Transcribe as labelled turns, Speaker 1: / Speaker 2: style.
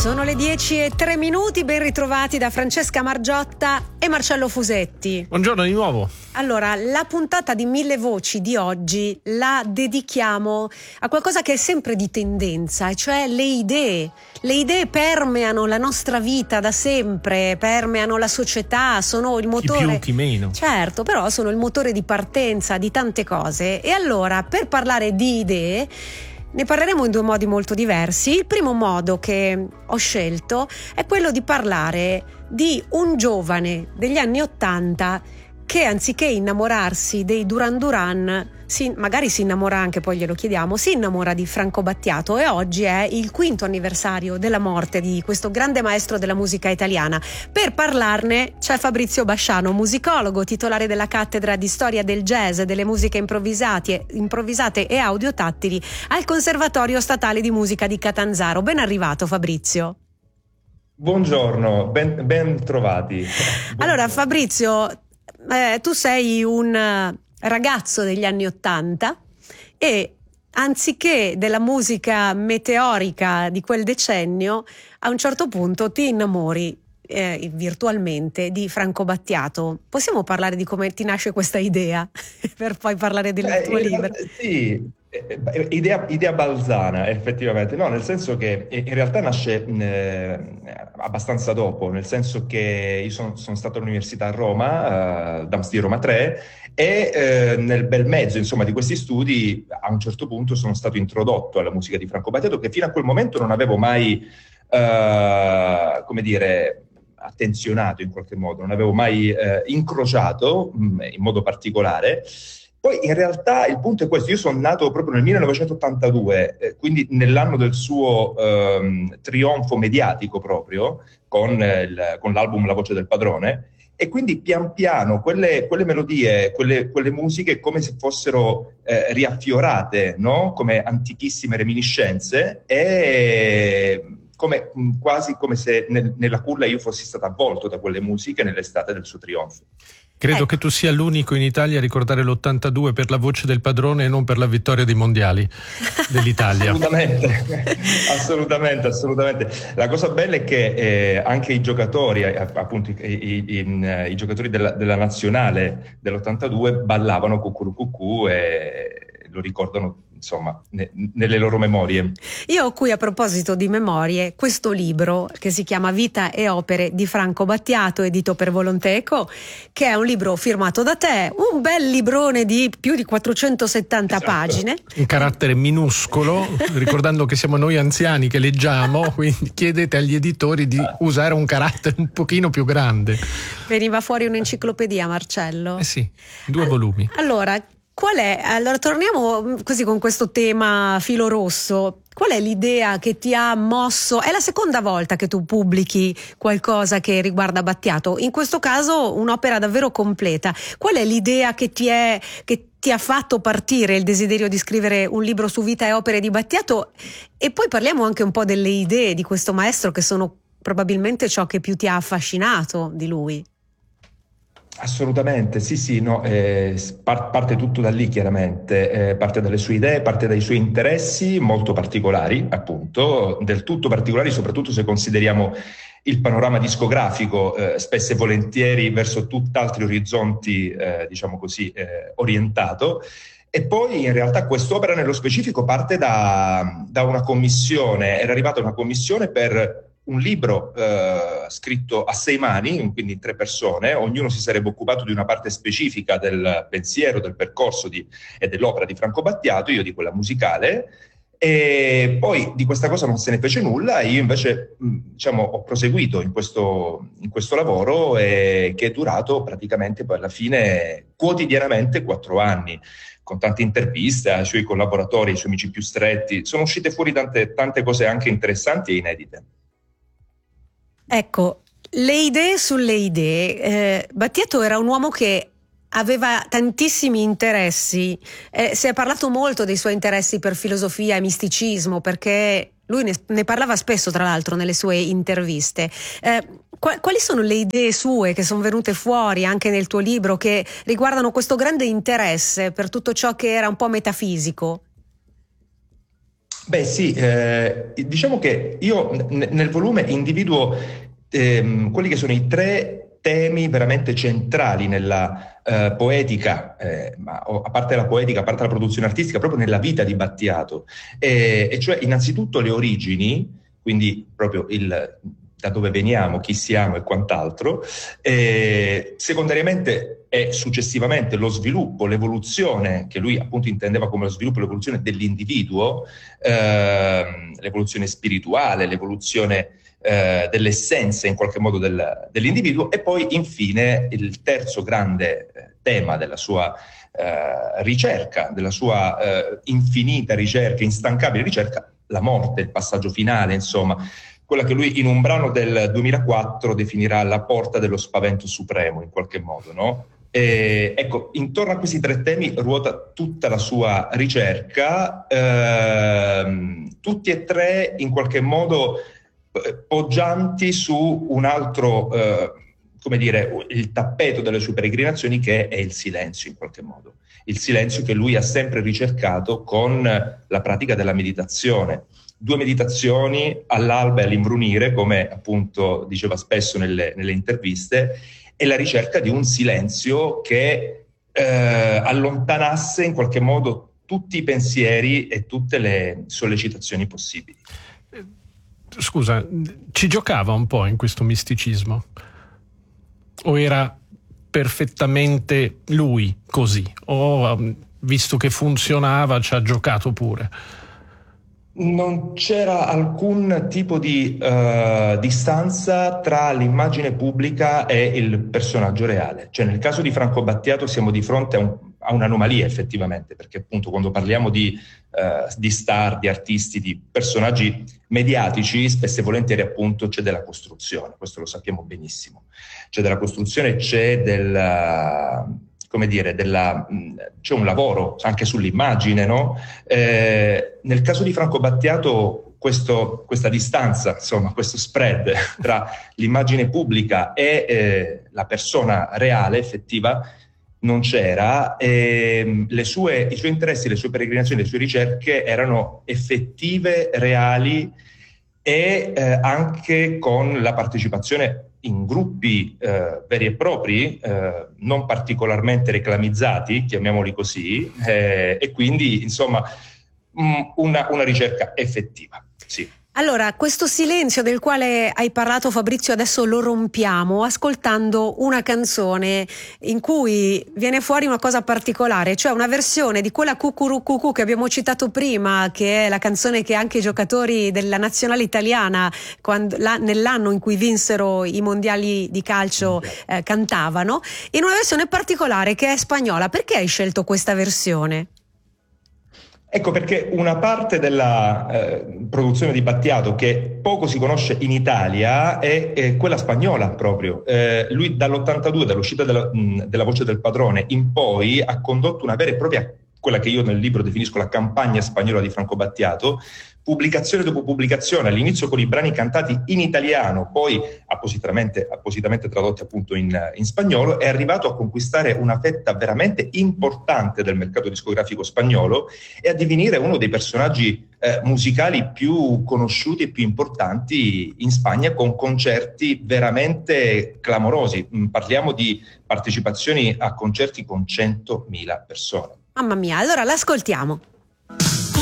Speaker 1: Sono le 10:03, ben ritrovati da Francesca Margiotta e Marcello Fusetti.
Speaker 2: Buongiorno di nuovo.
Speaker 1: Allora, la puntata di Mille Voci di oggi la dedichiamo a qualcosa che è sempre di tendenza, e cioè le idee. Le idee permeano la nostra vita da sempre, permeano la società, sono il motore.
Speaker 2: Chi più, chi meno.
Speaker 1: Certo, però sono il motore di partenza di tante cose. E allora, per parlare di idee, ne parleremo in due modi molto diversi. Il primo modo che ho scelto è quello di parlare di un giovane degli anni '80 che, anziché innamorarsi dei Duran Duran, magari si innamora anche, poi glielo chiediamo, si innamora di Franco Battiato, e oggi è il 5° anniversario della morte di questo grande maestro della musica italiana. Per parlarne c'è Fabrizio Basciano, musicologo, titolare della cattedra di storia del jazz e delle musiche improvvisate e audiotattili al Conservatorio Statale di Musica di Catanzaro. Ben arrivato, Fabrizio.
Speaker 3: Buongiorno, ben trovati.
Speaker 1: Allora, Fabrizio, tu sei un ragazzo degli anni '80 e, anziché della musica meteorica di quel decennio, a un certo punto ti innamori virtualmente di Franco Battiato. Possiamo parlare di come ti nasce questa idea per poi parlare del tuo libro?
Speaker 3: Sì, idea balzana, effettivamente. No, nel senso che in realtà nasce abbastanza dopo, nel senso che io sono stato all'università a Roma, DAMS di Roma 3, e nel bel mezzo, insomma, di questi studi, a un certo punto sono stato introdotto alla musica di Franco Battiato, che fino a quel momento non avevo mai, come dire, attenzionato in qualche modo, non avevo mai incrociato in modo particolare. Poi in realtà il punto è questo: io sono nato proprio nel 1982, quindi nell'anno del suo trionfo mediatico proprio, con l'album La voce del padrone, e quindi pian piano quelle melodie, quelle musiche, come se fossero riaffiorate, no? Come antichissime reminiscenze, e quasi come se nella culla io fossi stato avvolto da quelle musiche nell'estate del suo trionfo.
Speaker 2: Credo che tu sia l'unico in Italia a ricordare l'82 per La voce del padrone e non per la vittoria dei mondiali dell'Italia.
Speaker 3: Assolutamente. La cosa bella è che anche i giocatori, appunto i giocatori della nazionale dell'82 ballavano Cucù e lo ricordano, insomma, nelle loro memorie.
Speaker 1: Io ho qui, a proposito di memorie, questo libro che si chiama Vita e opere di Franco Battiato, edito per Volonteco, che è un libro firmato da te, un bel librone di più di 470 pagine.
Speaker 2: Un carattere minuscolo, ricordando che siamo noi anziani che leggiamo, quindi chiedete agli editori di usare un carattere un pochino più grande.
Speaker 1: Veniva fuori un'enciclopedia, Marcello.
Speaker 2: Sì, 2 volumi.
Speaker 1: Allora, torniamo così con questo tema filo rosso. Qual è l'idea che ti ha mosso? È la seconda volta che tu pubblichi qualcosa che riguarda Battiato, in questo caso un'opera davvero completa. Qual è l'idea che ti ha fatto partire il desiderio di scrivere un libro su vita e opere di Battiato? E poi parliamo anche un po' delle idee di questo maestro, che sono probabilmente ciò che più ti ha affascinato di lui.
Speaker 3: Assolutamente, sì, no, parte tutto da lì, chiaramente, parte dalle sue idee, parte dai suoi interessi molto particolari, appunto, del tutto particolari, soprattutto se consideriamo il panorama discografico, spesso e volentieri verso tutt'altri orizzonti, diciamo così, orientato. E poi in realtà quest'opera nello specifico parte da una commissione, era arrivata una commissione per un libro scritto a 6 mani, quindi 3 persone, ognuno si sarebbe occupato di una parte specifica del pensiero, del percorso e dell'opera di Franco Battiato, io di quella musicale, e poi di questa cosa non se ne fece nulla, e io invece diciamo, ho proseguito in questo lavoro, che è durato praticamente poi alla fine quotidianamente 4 anni, con tante interviste ai suoi collaboratori, ai suoi amici più stretti. Sono uscite fuori tante cose anche interessanti e inedite.
Speaker 1: Ecco, le idee sulle idee. Battiato era un uomo che aveva tantissimi interessi, si è parlato molto dei suoi interessi per filosofia e misticismo, perché lui ne parlava spesso, tra l'altro, nelle sue interviste. Quali sono le idee sue che sono venute fuori anche nel tuo libro, che riguardano questo grande interesse per tutto ciò che era un po' metafisico?
Speaker 3: Beh sì, diciamo che io nel volume individuo quelli che sono i tre temi veramente centrali nella poetica, ma a parte la poetica, a parte la produzione artistica, proprio nella vita di Battiato, e cioè innanzitutto le origini, quindi proprio da dove veniamo, chi siamo e quant'altro, secondariamente e successivamente lo sviluppo, l'evoluzione, che lui appunto intendeva come lo sviluppo e l'evoluzione dell'individuo, l'evoluzione spirituale, l'evoluzione dell'essenza in qualche modo dell'individuo, e poi infine il terzo grande tema della sua ricerca, della sua infinita ricerca, instancabile ricerca, la morte, il passaggio finale, insomma, quella che lui in un brano del 2004 definirà la porta dello spavento supremo, in qualche modo, no? E, ecco, intorno a questi tre temi ruota tutta la sua ricerca, tutti e tre in qualche modo poggianti su un altro, come dire, il tappeto delle sue peregrinazioni, che è il silenzio in qualche modo. Il silenzio che lui ha sempre ricercato con la pratica della meditazione. 2 meditazioni all'alba e all'imbrunire, come appunto diceva spesso nelle interviste, e la ricerca di un silenzio che allontanasse in qualche modo tutti i pensieri e tutte le sollecitazioni possibili.
Speaker 2: Scusa, ci giocava un po' in questo misticismo? O era perfettamente lui così? O visto che funzionava ci ha giocato pure?
Speaker 3: Non c'era alcun tipo di distanza tra l'immagine pubblica e il personaggio reale. Cioè, nel caso di Franco Battiato siamo di fronte a un'anomalia effettivamente, perché appunto quando parliamo di star, di artisti, di personaggi mediatici, spesso e volentieri appunto c'è della costruzione, questo lo sappiamo benissimo. C'è della costruzione, c'è come dire, c'è un lavoro anche sull'immagine, no? Nel caso di Franco Battiato questa distanza, insomma, questo spread tra l'immagine pubblica e la persona reale, effettiva, non c'era. I suoi interessi, le sue peregrinazioni, le sue ricerche erano effettive, reali e anche con la partecipazione in gruppi veri e propri, non particolarmente reclamizzati, chiamiamoli così, e quindi insomma una ricerca effettiva, sì.
Speaker 1: Allora, questo silenzio del quale hai parlato, Fabrizio, adesso lo rompiamo ascoltando una canzone in cui viene fuori una cosa particolare, cioè una versione di quella Cucurucucù che abbiamo citato prima, che è la canzone che anche i giocatori della nazionale italiana nell'anno in cui vinsero i mondiali di calcio cantavano, in una versione particolare che è spagnola. Perché hai scelto questa versione?
Speaker 3: Ecco, perché una parte della produzione di Battiato che poco si conosce in Italia è quella spagnola proprio. Lui dall'82, dall'uscita della Voce del Padrone in poi, ha condotto una vera e propria, quella che io nel libro definisco la campagna spagnola di Franco Battiato, pubblicazione dopo pubblicazione, all'inizio con i brani cantati in italiano, poi appositamente tradotti appunto in spagnolo, è arrivato a conquistare una fetta veramente importante del mercato discografico spagnolo e a divenire uno dei personaggi musicali più conosciuti e più importanti in Spagna, con concerti veramente clamorosi. Parliamo di partecipazioni a concerti con 100.000 persone.
Speaker 1: Mamma mia, allora l'ascoltiamo.